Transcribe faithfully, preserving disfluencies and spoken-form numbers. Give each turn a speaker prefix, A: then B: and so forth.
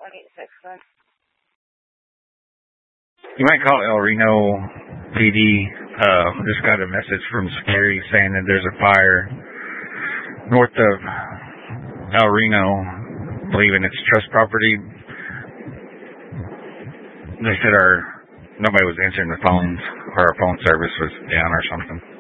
A: You might call El Reno P D. Uh, just got a message from Scary saying that there's a fire north of El Reno, believing it's trust property. They said our nobody was answering the phones, or our phone service was down or something.